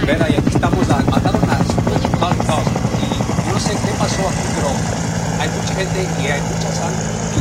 Vera, y aquí estamos, mataron a Holocaust y yo no sé qué pasó aquí, pero hay mucha gente y hay mucha sangre.